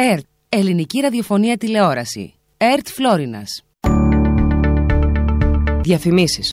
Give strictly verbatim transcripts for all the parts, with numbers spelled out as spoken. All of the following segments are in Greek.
ΕΡΤ, Ελληνική Ραδιοφωνία Τηλεόραση. ΕΡΤ Φλόρινας. Διαφημίσεις.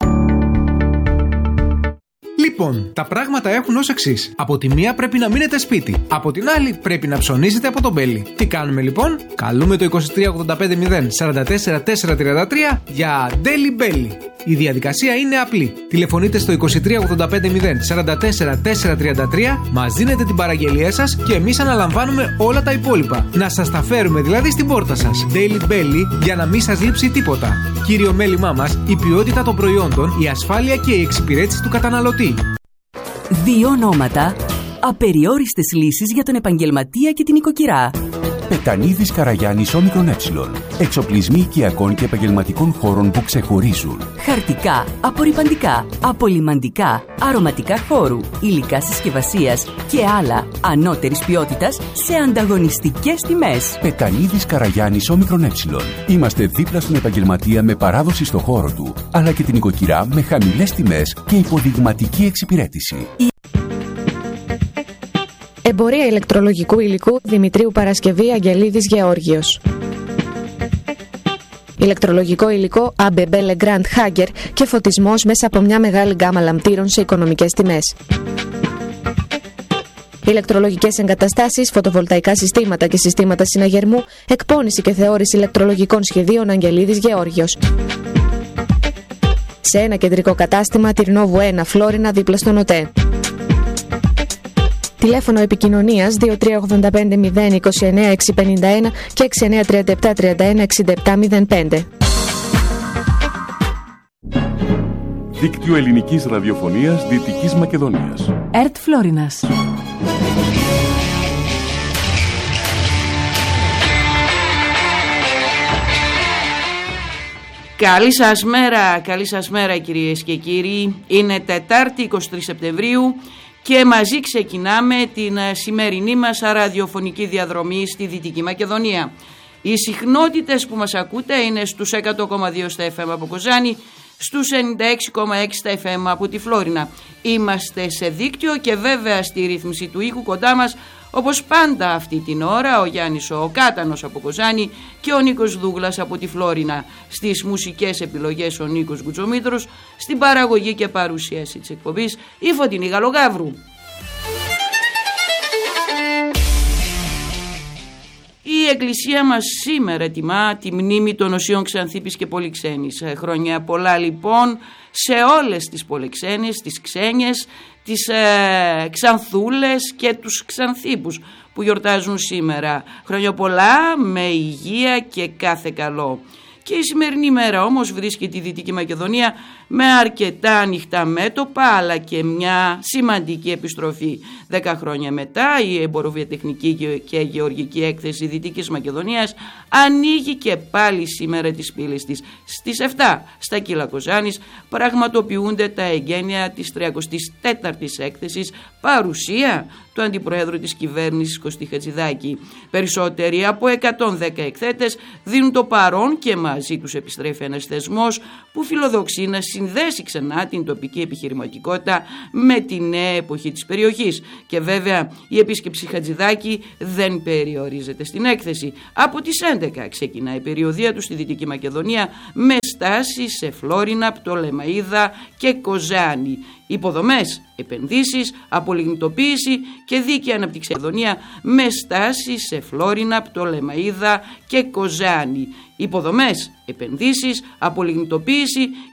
Λοιπόν, τα πράγματα έχουν ως εξής. Από τη μία πρέπει να μείνετε σπίτι. Από την άλλη πρέπει να ψωνίζετε από τον Μπέλι. Τι κάνουμε λοιπόν? Καλούμε το είκοσι τρία ογδόντα πέντε μηδέν σαράντα τέσσερα τετρακόσια τριάντα τρία για Daily Belly. Η διαδικασία είναι απλή. Τηλεφωνείτε στο είκοσι τρία ογδόντα πέντε μηδέν σαράντα τέσσερα τετρακόσια τριάντα τρία, μας δίνετε την παραγγελία σας και εμείς αναλαμβάνουμε όλα τα υπόλοιπα. Να σας τα φέρουμε δηλαδή στην πόρτα σας. Daily Belly για να μην σας λείψει τίποτα. Κύριο μέλημά μας, η ποιότητα των προϊόντων, η ασφάλεια και η εξυπηρέτηση του καταναλωτή. Δύο ονόματα, απεριόριστες λύσεις για τον επαγγελματία και την οικοκυρά. Πετανίδης Καραγιάννης Όμικρον Ε. Εξοπλισμοί οικιακών και επαγγελματικών χώρων που ξεχωρίζουν. Χαρτικά, απορρυπαντικά, απολυμαντικά, αρωματικά χώρου, υλικά συσκευασίας και άλλα ανώτερης ποιότητας σε ανταγωνιστικές τιμές. Πετανίδης Καραγιάννης Όμικρον Ε. Είμαστε δίπλα στον επαγγελματία με παράδοση στο χώρο του, αλλά και την οικοκυρά με χαμηλές τιμές και υποδειγματική εξυπηρέτηση. Εμπορία ηλεκτρολογικού υλικού Δημητρίου Παρασκευή Αγγελίδης Γεώργιος. Ηλεκτρολογικό υλικό έι μπι μπι Legrand Hager και φωτισμός μέσα από μια μεγάλη γκάμα λαμπτήρων σε οικονομικές τιμές. Ηλεκτρολογικές εγκαταστάσεις, φωτοβολταϊκά συστήματα και συστήματα συναγερμού, εκπώνηση και θεώρηση ηλεκτρολογικών σχεδίων Αγγελίδης Γεώργιος. Σε ένα κεντρικό κατάστημα, Τυρνόβου ένα, Φλόρινα, δίπλα στον ΟΤΕ. Τηλέφωνο επικοινωνίας δύο τρία ογδόντα πέντε μηδέν είκοσι εννέα εξακόσια πενήντα ένα και έξι εννέα τριάντα επτά τριάντα ένα εξήντα επτά μηδέν πέντε. Δίκτυο Ελληνικής Ραδιοφωνίας Δυτικής Μακεδονίας. ΕΡΤ Φλόρινας. Καλή σας μέρα, καλή σας μέρα κυρίες και κύριοι. Είναι Τετάρτη εικοστή τρίτη Σεπτεμβρίου και μαζί ξεκινάμε την σημερινή μας ραδιοφωνική διαδρομή στη Δυτική Μακεδονία. Οι συχνότητες που μας ακούτε είναι στους εκατό κόμμα δύο στα εφ εμ από Κοζάνη, στους ενενήντα έξι κόμμα έξι στα εφ εμ από τη Φλόρινα. Είμαστε σε δίκτυο και βέβαια στη ρύθμιση του ήχου κοντά μας, όπως πάντα αυτή την ώρα, ο Γιάννης ο Κάτανος από Κοζάνη και ο Νίκος Δούγλας από τη Φλόρινα. Στις μουσικές επιλογές ο Νίκος Γκουτζομήτρος, στην παραγωγή και παρουσίαση της εκπομπής η Φωτεινή Γαλογάβρου. Η Εκκλησία μας σήμερα τιμά τη μνήμη των οσίων Ξανθίπης και Πολυξένης. Χρόνια πολλά λοιπόν σε όλες τις Πολυξένες, τις Ξένιες, τις ε, Ξανθούλες και τους Ξανθίπους που γιορτάζουν σήμερα. Χρόνια πολλά με υγεία και κάθε καλό. Και η σημερινή μέρα όμως βρίσκεται η Δυτική Μακεδονία με αρκετά ανοιχτά μέτωπα αλλά και μια σημαντική επιστροφή. Δέκα χρόνια μετά η Εμποροβιοτεχνική και Γεωργική Έκθεση Δυτικής Μακεδονίας ανοίγει και πάλι σήμερα τις πύλες της. Στις επτά στα Κύλα Κοζάνης πραγματοποιούνται τα εγγένεια της τριακοστής τέταρτης έκθεσης, παρουσία του Αντιπροέδρου της Κυβέρνησης Κωστή Χατζηδάκη. Περισσότεροι από εκατόν δέκα εκθέτες δίνουν το παρόν και μαζί τους επιστρέφει ένας θεσμός που φιλοδοξεί να συνδέσει ξανά την τοπική επιχειρηματικότητα με τη νέα εποχή της περιοχής. Και βέβαια η επίσκεψη Χατζηδάκη δεν περιορίζεται στην έκθεση. Από τις έντεκα ξεκινάει η περιοδεία του στη Δυτική Μακεδονία με στάση σε Φλόρινα, Πτολεμαΐδα και Κοζάνη. Υποδομές, επενδύσεις, απολιγνητοποίηση και δίκαια αναπτυξιακή Μακεδονία με στάση σε Φλόρινα, Πτολεμαΐδα και Κοζάνη. Υποδομές, επενδύσεις, απολιγνητοποίηση